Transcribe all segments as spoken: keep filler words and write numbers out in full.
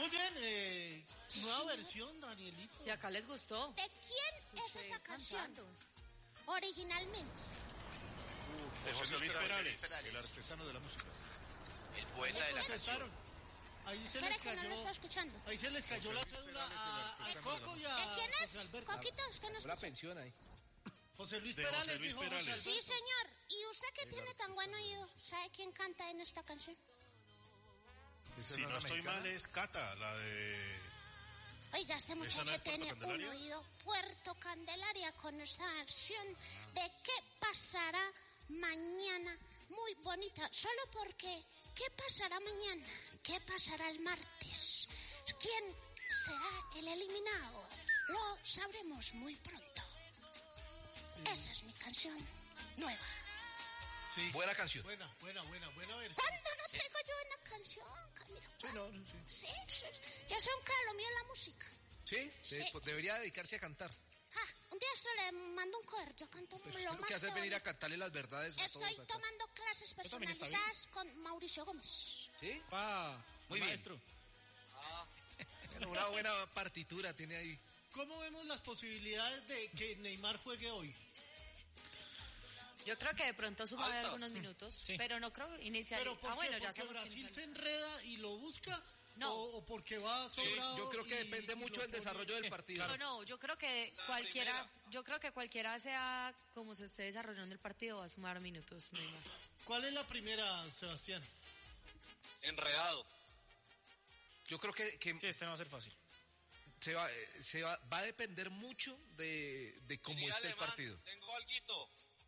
Muy bien, eh, nueva versión, Danielito. Y acá les gustó. ¿De quién es esa canción? Originalmente. Uh, de José Luis Perales, Perales, el artesano de la música. El poeta de la canción. Ahí se Espera les que no lo cayó, está escuchando. ahí se les cayó la cédula a, a Coco y a ¿De quién es? José Alberto. Coquito, es que no La escucha. pensión ahí. José Luis De Perales, José Luis dijo Perales. José Sí, Alberto. señor. ¿Y usted que tiene tan buen oído? ¿Sabe quién canta en esta canción? Si no estoy mal, es Cata, la de... Oiga, este ¿Esa no muchacho es Puerto tiene un Candelaria? oído Puerto Candelaria con esta versión de qué pasará mañana. Muy bonita, solo porque ¿qué pasará mañana? ¿Qué pasará el martes? ¿Quién será el eliminado? Lo sabremos muy pronto. Esa es mi canción nueva. Sí. Buena canción. Buena, buena, buena, buena versión. ¿Cuándo no traigo yo una canción, Camilo? Sí, no, no, sí. Sí, sí, ya soy un claro mío en la música. ¿Sí? Sí. De- pues debería dedicarse a cantar. Ah, un día se le mando un cover, yo canto Pues lo usted lo más que hace es venir a bonito. cantarle las verdades a todos Estoy acá. tomando clases también está personalizadas con Mauricio Gómez. ¿Sí? Pa, Muy bien. maestro. Bueno, una buena partitura tiene ahí. ¿Cómo vemos las posibilidades de que Neymar juegue hoy? Yo creo que de pronto suma Altas. algunos minutos, Sí. pero no creo iniciar. ¿Pero por Ah, bueno, qué? ya ¿Porque sabemos que Brasil inicia. se enreda y lo busca? No. ¿O, o porque va sobrado? Yo creo que y- depende y mucho lo del pone- desarrollo del partido. No, no, yo creo que La cualquiera, primera. yo creo que cualquiera sea como se esté desarrollando el partido va a sumar minutos. Neymar. ¿Cuál es la primera, Sebastián? Enredado. Yo creo que, que Sí, este no va a ser fácil. se, va, eh, se va, va a depender mucho de, de cómo Mira, esté el Alemán, partido. Tengo alguito.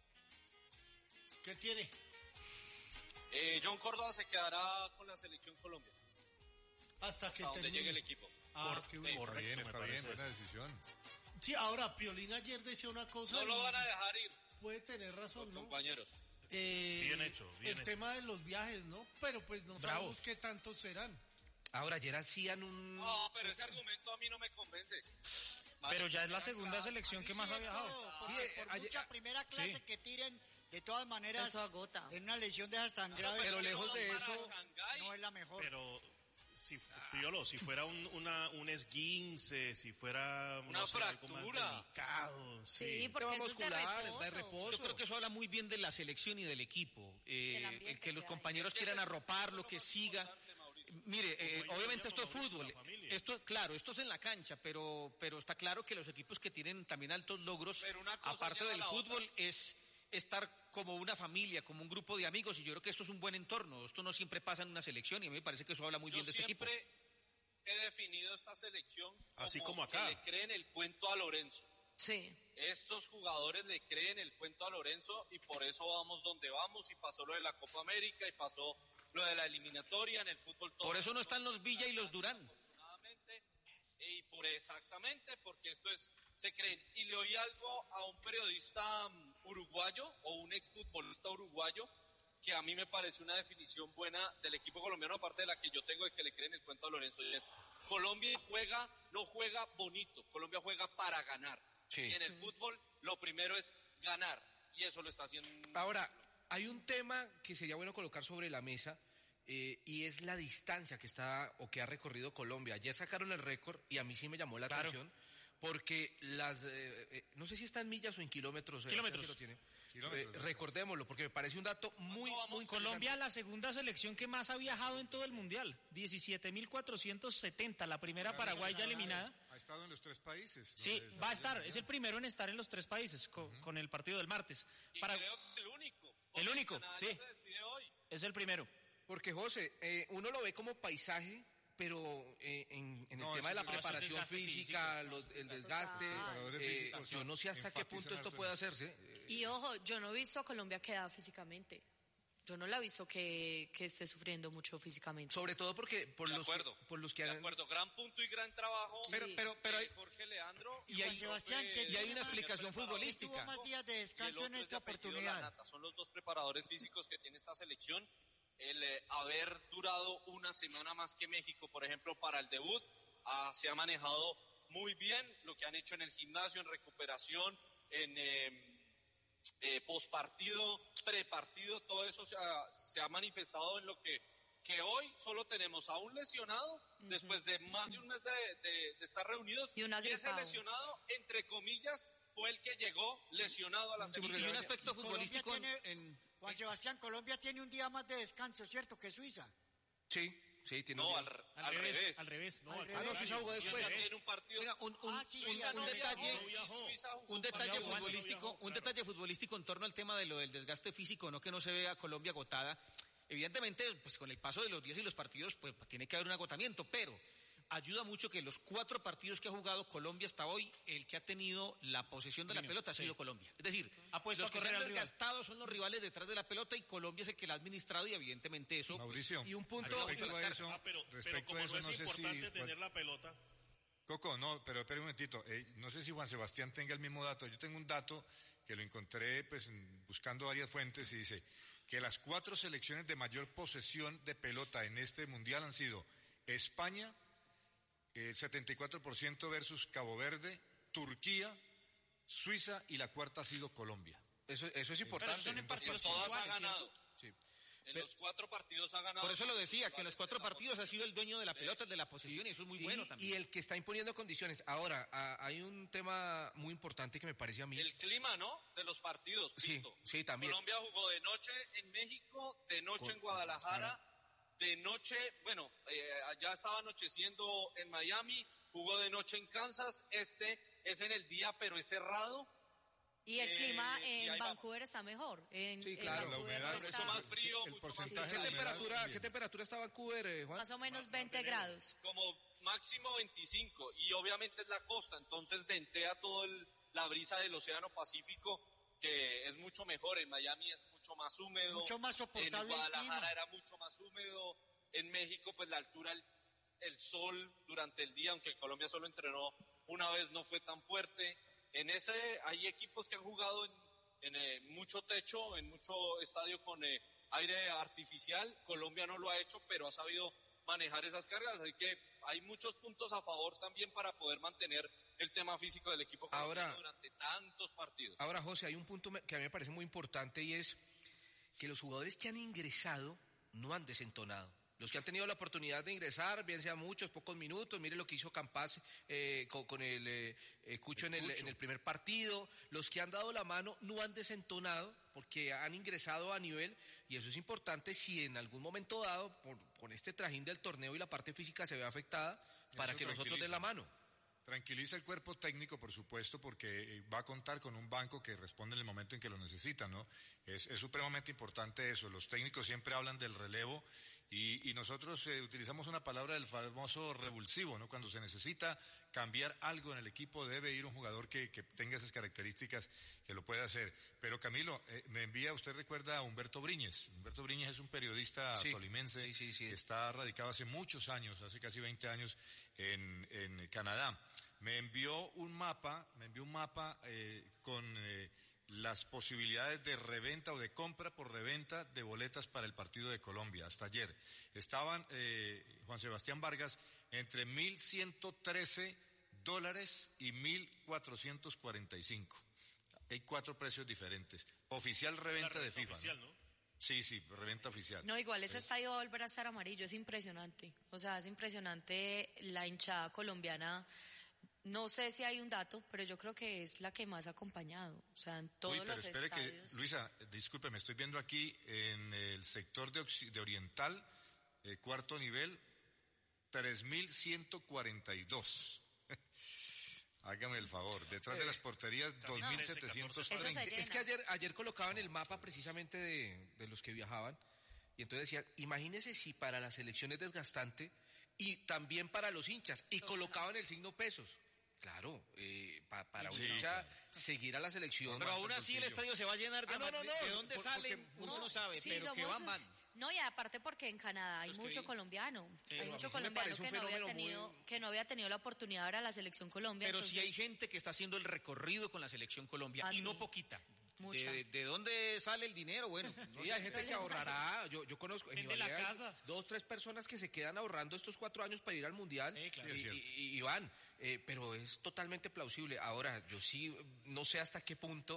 ¿Qué tiene? Eh, John Córdoba se quedará con la selección Colombia. Hasta que Hasta donde termine. llegue el equipo. Ah, qué bueno. Correcto, Bien, me está bien, parece buena eso. decisión. Sí, ahora, Piolín ayer decía una cosa No y lo van a dejar ir puede tener razón, los ¿no? compañeros. Eh, Bien hecho, bien El hecho. tema de los viajes, ¿no? Pero pues no Bravo. sabemos qué tantos serán. Ahora, ayer hacían un... No, pero ese argumento a mí no me convence. Pero ya es la Era segunda claro. selección que más ha viajado. Porque Sí, por ayer- mucha primera clase sí. que tiren, de todas maneras, Eso agota. en una lesión de esas tan graves, pero lejos de Para eso, Shanghái. no es la mejor. Pero, si, Piolo, si fuera un, una, un esguince, si fuera Una no sé, algo más fractura. delicado, sí. Sí, porque eso es de muscular, reposo. de reposo. Yo creo que eso habla muy bien de la selección y del equipo. Eh, Del ambiente el que los que hay. compañeros Es que quieran ese es arroparlo, lo que más siga. importante, Mauricio. Mire, eh, Como ellos obviamente lo esto es llaman, fútbol. la familia. Esto, claro, esto es en la cancha, pero, pero está claro que los equipos que tienen también altos logros, Pero una cosa aparte lleva a del la fútbol, otra. es estar como una familia, como un grupo de amigos, y yo creo que esto es un buen entorno. Esto no siempre pasa en una selección, y a mí me parece que eso habla muy Yo bien de este equipo. siempre he definido esta selección Así como acá. que le creen el cuento a Lorenzo. Sí. Estos jugadores le creen el cuento a Lorenzo y por eso vamos donde vamos y pasó lo de la Copa América y pasó lo de la eliminatoria en el fútbol. todo. Por eso no están los Villa y los Durán. Afortunadamente, y por exactamente porque esto es, se creen. Y le oí algo a un periodista um, uruguayo o un exfutbolista uruguayo que a mí me parece una definición buena del equipo colombiano, aparte de la que yo tengo de que le creen el cuento a Lorenzo, y es Colombia juega, no juega bonito, Colombia juega para ganar. Sí. Y en el fútbol lo primero es ganar, y eso lo está haciendo. Ahora, hay un tema que sería bueno colocar sobre la mesa, eh, y es la distancia que está o que ha recorrido Colombia. Ayer sacaron el récord y a mí sí me llamó la Claro. atención porque las, eh, eh, no sé si está en millas o en kilómetros. eh, Kilómetros. si lo tiene. Kilómetros, Eh, recordémoslo porque me parece un dato muy, vamos? muy Colombia, la segunda selección que más ha viajado en todo el mundial. diecisiete mil cuatrocientos setenta. La primera Paraguay ya eliminada. Ha estado en los tres países. Sí, donde va a desarrolla estar. el Es el mundial. primero en estar en los tres países con, con el partido del martes. Y Para- creo que el único. El porque único, Canadá sí. ya se despide hoy. Es el primero. Porque, José, eh, uno lo ve como paisaje, pero eh, en, en el No, tema de eso la es- preparación eso es desgaste física, físico. los- el desgaste, Preparadores eh, físicos yo no sé hasta qué enfatizan punto esto harto puede en hacerse. eh, Y ojo, yo no he visto a Colombia quedada físicamente. Yo no la he visto que, que esté sufriendo mucho físicamente. Sobre todo porque por De los, acuerdo. por los que De han... acuerdo, gran punto y gran trabajo. Pero, pero, pero hay, de Jorge Leandro y hay- Juan Sebastián, profe- ¿qué y hay tiene una más? explicación Tuvo futbolística. más días de y el descanso otro en es esta de apellido oportunidad. Lanata. Son los dos preparadores físicos que tiene esta selección. El eh, haber durado una semana más que México, por ejemplo, para el debut, ah, se ha manejado muy bien lo que han hecho en el gimnasio, en recuperación, en eh, eh, postpartido, prepartido, todo eso se ha, se ha manifestado en lo que que hoy solo tenemos a un lesionado, uh-huh. después de más de un mes de, de, de estar reunidos, y, y ese lesionado, entre comillas, fue el que llegó lesionado a la selección. Y un aspecto futbolístico tiene, en... Juan Sebastián, Colombia tiene un día más de descanso, ¿cierto? Que Suiza. Sí. Sí, tiene no, un al, al, al revés, revés. Al revés. No, al ah, no, Suiza jugó después. Tiene un partido. Oiga, un, un, ah, sí, un, sí, un, un detalle, no viajó, un detalle viajó, futbolístico, viajó, un claro. detalle futbolístico en torno al tema de lo del desgaste físico, no que no se vea a Colombia agotada. Evidentemente, pues con el paso de los días y los partidos, pues tiene que haber un agotamiento, pero ayuda mucho que los cuatro partidos que ha jugado Colombia hasta hoy, el que ha tenido la posesión de la pelota ha sido sí. Colombia. Es decir, los que se han desgastado son los rivales detrás de la pelota y Colombia es el que la ha administrado y evidentemente eso... Mauricio, pues, y un punto... Respecto a eso, ah, pero, respecto pero como a eso, no es no importante sé si, tener pues, la pelota... Coco, no, pero espera un momentito. Eh, no sé si Juan Sebastián tenga el mismo dato. Yo tengo un dato que lo encontré pues buscando varias fuentes y dice que las cuatro selecciones de mayor posesión de pelota en este mundial han sido España, el setenta y cuatro por ciento versus Cabo Verde, Turquía, Suiza y la cuarta ha sido Colombia. Eso, eso es importante. Son en partidos todas ha ganado. Sí. En Pero, los cuatro partidos ha ganado. Por eso lo decía, que en los cuatro partidos ha sido el dueño de la pelota, el de la posesión, y, y eso es muy y, bueno también. Y el que está imponiendo condiciones. Ahora, a, hay un tema muy importante que me parece a mí. El clima, ¿no? De los partidos. Sí, Pito. sí, también. Colombia jugó de noche en México, de noche Con, en Guadalajara, claro. de noche, bueno, eh, allá estaba anocheciendo en Miami, jugó de noche en Kansas, este es en el día, pero es cerrado. Y el eh, clima y en Vancouver va. está mejor. En, sí, claro, en la humedad, está... mucho más frío, el, mucho el más ¿Qué, frío. temperatura, ¿Qué temperatura está Vancouver, eh, Juan? Más o menos veinte grados. Como máximo veinticinco, y obviamente es la costa, entonces ventea todo el, la brisa del Océano Pacífico, que es mucho mejor. En Miami es mucho más húmedo. Mucho más soportable. En Guadalajara era mucho más húmedo. En México, pues la altura, el, el sol durante el día, aunque Colombia solo entrenó una vez, no fue tan fuerte. En ese hay equipos que han jugado en, en eh, mucho techo, en mucho estadio con eh, aire artificial. Colombia no lo ha hecho, pero ha sabido manejar esas cargas, así que hay muchos puntos a favor también para poder mantener el tema físico del equipo colombiano ahora, durante tantos partidos. Ahora, José, hay un punto que a mí me parece muy importante y es que los jugadores que han ingresado no han desentonado. Los que han tenido la oportunidad de ingresar, bien sea muchos, pocos minutos, mire lo que hizo Campas eh, con, con el eh, Cucho, el en, el, Cucho en el primer partido, los que han dado la mano no han desentonado porque han ingresado a nivel, y eso es importante si en algún momento dado, por, con este trajín del torneo y la parte física se ve afectada, para eso que los otros den la mano. Tranquiliza el cuerpo técnico, por supuesto, porque va a contar con un banco que responde en el momento en que lo necesita, ¿no? Es, es supremamente importante eso. Los técnicos siempre hablan del relevo y, y nosotros eh, utilizamos una palabra del famoso revulsivo, ¿no? Cuando se necesita cambiar algo en el equipo debe ir un jugador que, que tenga esas características, que lo pueda hacer. Pero Camilo, eh, me envía, usted recuerda a Humberto Briñez. Humberto Briñez es un periodista sí, tolimense sí, sí, sí. que está radicado hace muchos años, hace casi veinte años en, en Canadá. Me envió un mapa, me envió un mapa eh, con eh, las posibilidades de reventa o de compra por reventa de boletas para el partido de Colombia. Hasta ayer estaban, eh, Juan Sebastián Vargas, entre mil ciento trece dólares y mil cuatrocientos cuarenta y cinco. Hay cuatro precios diferentes. Oficial reventa, reventa de FIFA. Oficial, ¿no? ¿no? Sí, sí, reventa oficial. No, igual ese sí. estadio va a volver a estar amarillo, es impresionante. O sea, es impresionante la hinchada colombiana. No sé si hay un dato, pero yo creo que es la que más ha acompañado. O sea, en todos Uy, pero los espere estadios. Que, Luisa, disculpe, me estoy viendo aquí en el sector de, de Oriental, eh, cuarto nivel, tres mil ciento cuarenta y dos. Hágame el favor, detrás de las porterías dos mil setecientos treinta. Es que ayer, ayer colocaban el mapa precisamente de, de los que viajaban, y entonces decían, imagínese si para la selección es desgastante, y también para los hinchas, y colocaban el signo pesos. Claro, eh, pa, para sí, un hincha claro. seguir a la selección. Pero aún así el estadio se va a llenar de, ah, no, no, no, de, de dónde por, salen, uno no, no sabe, sí, pero somos, que van, van. No, y aparte porque en Canadá hay Los mucho que... colombiano, sí, hay no, mucho colombiano que no había tenido muy... que no había tenido la oportunidad de ver a la selección Colombia. Pero entonces... sí hay gente que está haciendo el recorrido con la selección Colombia, ah, y sí. no poquita. Mucha. De, ¿De dónde sale el dinero? Bueno, no sí, sé, hay gente que ahorrará. Yo, yo conozco en de la casa. dos, tres personas que se quedan ahorrando estos cuatro años para ir al Mundial sí, claro. y, y, y van. Eh, pero es totalmente plausible. Ahora, yo sí no sé hasta qué punto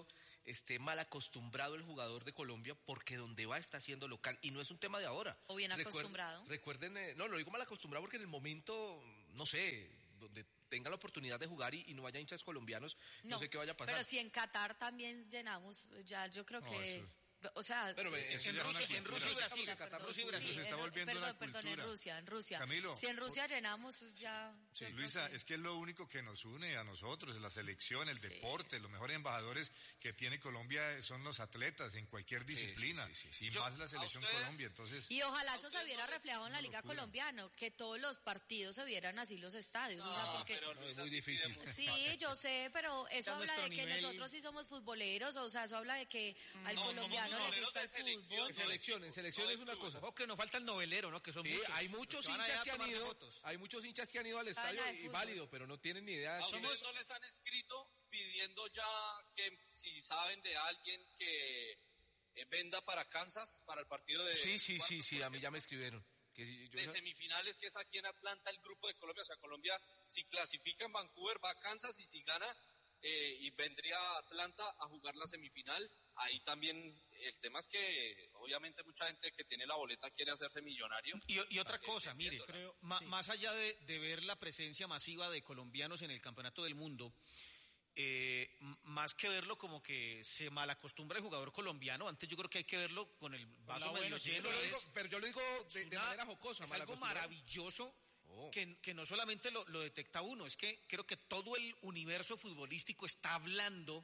esté mal acostumbrado el jugador de Colombia, porque donde va está siendo local, y no es un tema de ahora. O bien Recuer- acostumbrado. Recuerden, eh, no, lo digo mal acostumbrado porque en el momento, no sé, donde tenga la oportunidad de jugar y, y no haya hinchas colombianos, no, No, sé qué vaya a pasar. pero si en Qatar también llenamos, ya yo creo No, que... eso- O sea, Pero, sí. eh, eso En ya es una Rusia, en cultura. Rusia y Brasil, Perdón, Qatar, perdón, Rusia y sí, Brasil. se está en- volviendo perdón, una perdón, en cultura. Rusia, en Rusia. Camilo, si en Rusia por- llenamos, ya... Sí, yo creo Luisa, que- es que es lo único que nos une a nosotros, la selección, el Sí. deporte, los mejores embajadores que tiene Colombia son los atletas en cualquier Sí, disciplina, sí, sí, sí, sí. y Yo- más la a selección ustedes- Colombia, entonces... Y ojalá ¿A eso se ustedes viera no les- reflejado en la una Liga locura. Colombiana, que todos los partidos se vieran así los estadios. o sea, Ah, porque... pero No, Luisa es muy sí pide difícil. mucho. Sí, yo sé, pero eso Está habla nuestro de que nivel. nosotros sí somos futboleros, o sea, eso habla de que al No, somos colombiano le futboleros gusta de el selección, fútbol. En selección, en selección No, es una clubes. cosa. O que nos falta el novelero, ¿no? Que son Sí, muchos. hay muchos Los van allá hinchas a que han tomarse ido, fotos. hay muchos hinchas que han ido al estadio de y fútbol. válido, pero no tienen ni idea. ¿A Somos- ustedes no les han escrito pidiendo ya que si saben de alguien que eh, venda para Kansas, para el partido de... Sí, sí, sí, cuartos, sí, por a mí ya ejemplo, me escribieron. Que si- yo- de semifinales, que es aquí en Atlanta, el grupo de Colombia. O sea, Colombia, si clasifica en Vancouver, va a Kansas, y si gana, eh, y vendría a Atlanta a jugar la semifinal. Ahí también el tema es que, obviamente, mucha gente que tiene la boleta quiere hacerse millonario. Y, y otra También cosa, mire, entiendo, creo- ma- sí. más allá de, de ver la presencia masiva de colombianos en el Campeonato del Mundo, eh, m- más que verlo como que se malacostumbra el jugador colombiano, antes yo creo que hay que verlo con el vaso lado medio bueno, sí, lleno. Yo lo es- digo- pero yo lo digo de, es de una- manera jocosa. es algo malacostumbrado. maravilloso Oh. que, que no solamente lo, lo detecta uno, es que creo que todo el universo futbolístico está hablando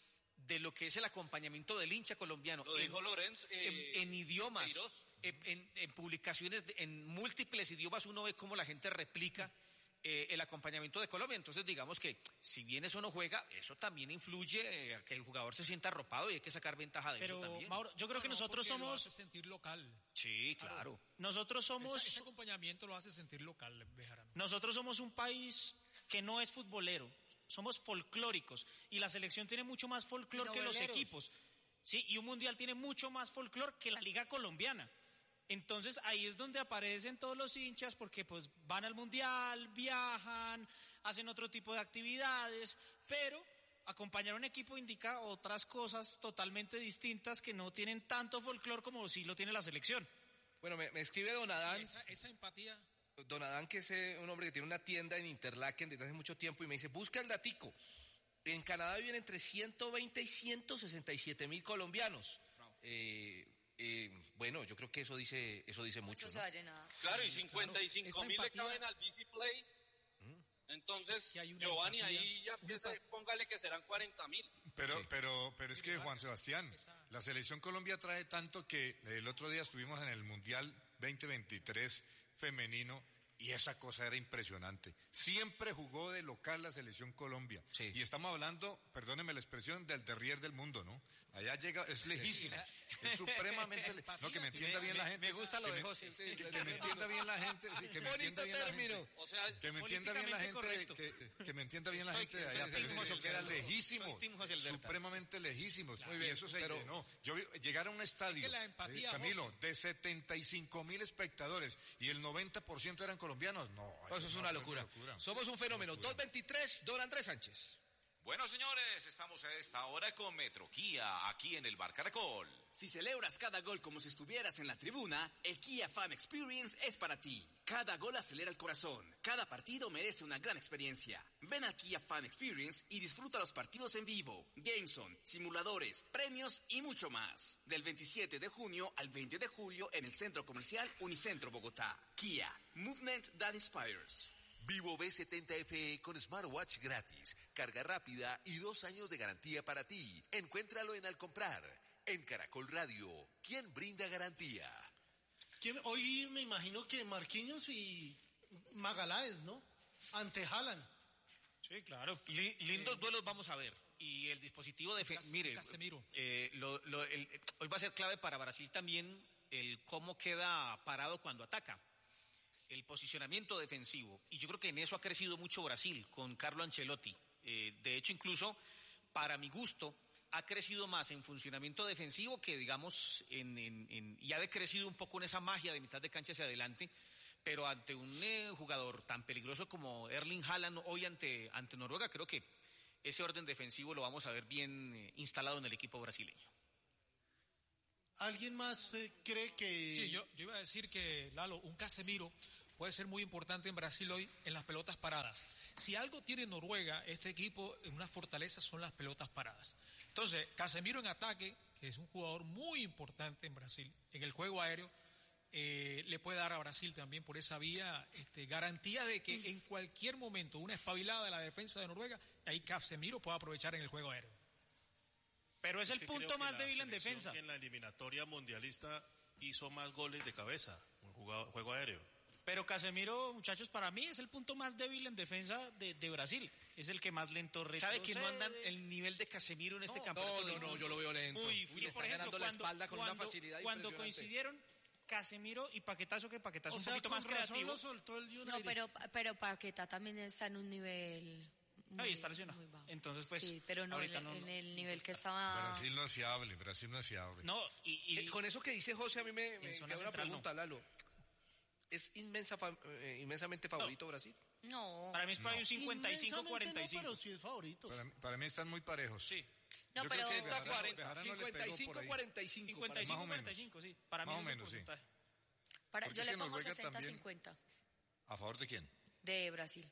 de lo que es el acompañamiento del hincha colombiano. Lo en- dijo Lorenz. eh, en, en idiomas, Queiroz. en, en- en publicaciones, de- en múltiples idiomas uno ve cómo la gente replica eh, el acompañamiento de Colombia. Entonces digamos que si bien eso no juega, eso también influye eh, a que el jugador se sienta arropado y hay que sacar ventaja de Pero, eso también. Mauro, yo creo que No, no, nosotros porque lo somos... hace sentir local. Sí, claro. Nosotros somos... Esa- ese acompañamiento lo hace sentir local, Bejarano. Nosotros somos un país que no es futbolero, somos folclóricos y la selección tiene mucho más folclor Y que los noveleros. equipos. Sí, y un mundial tiene mucho más folclor que la liga colombiana. Entonces ahí es donde aparecen todos los hinchas porque pues van al mundial, viajan, hacen otro tipo de actividades, pero acompañar a un equipo indica otras cosas totalmente distintas que no tienen tanto folclor como sí lo tiene la selección. Bueno, me, me escribe Don Adán, Esa, esa empatía. Don Adán, que es eh, un hombre que tiene una tienda en Interlaken desde hace mucho tiempo, y me dice, busca el datico. En Canadá viven entre ciento veinte y ciento sesenta y siete mil colombianos. Eh, eh, bueno, yo creo que eso dice, eso dice mucho. Eso se ¿no? va a llenar. Claro, y cincuenta y cinco Esa mil le empatía- caben al Busy Place. Entonces, que hay una Giovanni, empatía, ahí ya una empieza, empa- póngale que serán cuarenta mil. Pero, Sí. pero, pero es que Mire, Juan esa- Sebastián, esa- la selección Colombia trae tanto que el otro día estuvimos en el Mundial veinte veintitrés femenino y esa cosa era impresionante. Siempre jugó de local la selección Colombia. Sí. Y estamos hablando, perdóneme la expresión, del terrier del mundo, ¿no? Allá llega, es lejísimo, es supremamente... le- No, que me entienda bien la gente. Me gusta lo que de me- José. Que, que me entienda bien la gente, sí, que me entienda Bonito bien la término. gente. O sea, Que me entienda bien la gente, Políticamente que, que me entienda bien la Estoy- gente de estoy- allá, pero estoy es Team que era José Alberto. lejísimo, Soy Team José Alberto. supremamente lejísimos. Muy Y bien, eso se pero- llenó. Yo vi, llegar a un estadio, Es que la empatía, eh, Camilo, José. de setenta y cinco mil espectadores y el noventa por ciento eran colombianos, no. Eso es no, una eso locura. Somos un fenómeno. dos veintitrés, Don Andrés Sánchez. Bueno, señores, estamos a esta hora con Metro Kia, aquí en el Bar Caracol. Si celebras cada gol como si estuvieras en la tribuna, el Kia Fan Experience es para ti. Cada gol acelera el corazón. Cada partido merece una gran experiencia. Ven al Kia Fan Experience y disfruta los partidos en vivo, Gameson, simuladores, premios y mucho más. Del veintisiete de junio al veinte de julio en el Centro Comercial Unicentro Bogotá. Kia, Movement That Inspires. Vivo V setenta F E con smartwatch gratis, carga rápida y dos años de garantía para ti. Encuéntralo en Al Comprar. En Caracol Radio, ¿quién brinda garantía? ¿Quién- Hoy me imagino que Marquinhos y Magaláes, ¿no? Ante Haaland. Sí, claro. Li- lindos duelos vamos a ver. Y el dispositivo de... Cas- Mire, Casemiro. eh, lo- lo- el- hoy va a ser clave para Brasil también el cómo queda parado cuando ataca. El posicionamiento defensivo. Y yo creo que en eso ha crecido mucho Brasil con Carlo Ancelotti. Eh, de hecho, incluso, para mi gusto, ha crecido más en funcionamiento defensivo que, digamos, en, en- en- y ha decrecido un poco en esa magia de mitad de cancha hacia adelante. Pero ante un eh, jugador tan peligroso como Erling Haaland hoy ante, ante Noruega, creo que ese orden defensivo lo vamos a ver bien eh, instalado en el equipo brasileño. ¿Alguien más eh, cree que...? Sí, yo, yo iba a decir que, Lalo, un Casemiro puede ser muy importante en Brasil hoy en las pelotas paradas. Si algo tiene Noruega, este equipo, en una fortaleza son las pelotas paradas. Entonces, Casemiro en ataque, que es un jugador muy importante en Brasil, en el juego aéreo, eh, le puede dar a Brasil también por esa vía este, garantía de que en cualquier momento una espabilada de la defensa de Noruega, ahí Casemiro puede aprovechar en el juego aéreo. Pero es, Es el que punto creo que más la débil en selección defensa. que en la eliminatoria mundialista hizo más goles de cabeza, un jugado- juego aéreo. Pero Casemiro, muchachos, para mí es el punto más débil en defensa de, de Brasil. Es el que más lento retrocede. ¿Sabe que no andan el nivel de Casemiro en este No, campeonato? no, no, no, yo lo veo lento. Uy, Uy, Uy, le Por está ejemplo, ganando la cuando- espalda con una cuando- facilidad Cuando impresionante. coincidieron Casemiro y Paquetazo, que Paquetazo O un sea, poquito con más razón creativo. lo soltó el United. No, pero, pero Paquetá también está en un nivel... Ahí muy- está lesionado. muy bajo. Entonces, pues, Sí, pero no, en, ahorita no- en el nivel que estaba... Brasil no es fiable, Brasil no es fiable. No, y, y- Eh, con eso que dice José, a mí me, me En zona queda una central, pregunta, Lalo. ¿Es inmensa, fa- eh, inmensamente favorito Brasil? No. para mí es por ahí un cincuenta y cinco cuarenta y Inmensamente no, cinco. pero sí es favorito. Para, mí- para mí están muy parejos. Sí. No, Yo pero... creo que Bejarano- cuarenta, Bejarano le pegó cincuenta y cinco, por ahí. cuarenta y cinco. cincuenta y cinco Más o menos. cuarenta y cinco, sí. Para mí Más o es el menos, sí. porcentaje. para- porque yo es le que pongo Noruega sesenta también- cincuenta ¿A favor de quién? de Brasil.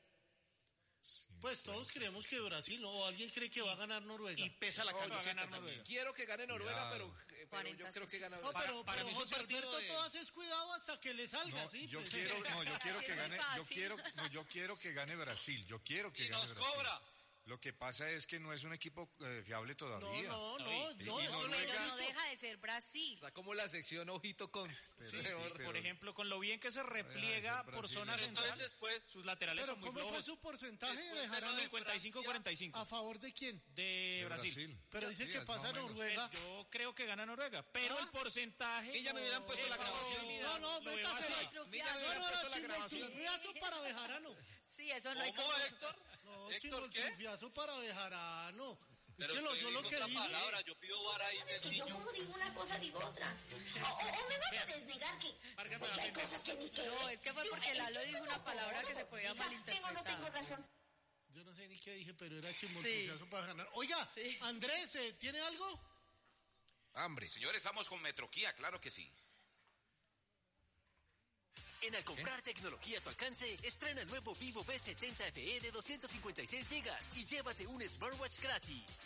Pues todos creemos que Brasil, ¿no? O alguien cree que va a ganar Noruega. Y pesa la No, va a camiseta ganar también. Noruega. Quiero que gane Noruega, Cuidado. pero, eh, pero yo cuarenta, creo que gana No, Brasil. pero, para pero mí es un José partido Alberto, de- tú haces cuidado hasta que le salga, No, ¿sí? yo Pues. quiero, no, yo quiero que es muy gane, yo fácil. quiero, no, yo quiero que gane Brasil, yo quiero que Y gane nos Brasil. cobra. Lo que pasa es que no es un equipo eh, fiable No, todavía. no, no, Y- no, y eso No, lo he pero no dicho. deja de ser Brasil. Está como la sección ojito con... Pero Sí, sí, por- pero- Por ejemplo, con lo bien que se repliega Brasil, por zona Brasil. central, Entonces después, sus laterales Pero son muy ¿cómo fue flojos. su porcentaje Después de de Jarano? lo cincuenta y cinco cuarenta y cinco ¿A favor de quién? de de Brasil. Brasil. Pero dice Sí, que es más pasa o menos. Noruega. Yo creo que gana Noruega, pero Ah. el porcentaje... Ella me hubieran puesto en la grabación. No, probabilidad no, lo veo métasela. así. Trufiazo. No, no, puesto no, la chino, el grabación. trufiazo para Bejarano. Sí, eso no hay ¿cómo, como... Héctor? No, ¿Héctor chino, el qué? trufiazo para Bejarano. Es Pero que lo, usted yo lo dijo que otra dije... palabra, yo pido vara ahí Es que del yo niño. como digo una cosa, digo otra. O, o- o me vas a desnegar que, pues, que hay cosas que ni que... No, es que fue Digo, porque es Lalo que es dijo como una palabra todo. que se podía Hija, ¿tengo o no tengo malinterpretar. razón? Yo no sé ni qué dije, pero era chimbo el Sí. trufiazo para ganar. Oiga, Sí. Andrés, ¿eh, ¿tiene algo? Hambre. Señores, estamos con Metroquía, claro que sí. En Al comprar tecnología a tu alcance, estrena el nuevo Vivo V setenta F E de doscientos cincuenta y seis gigas y llévate un smartwatch gratis.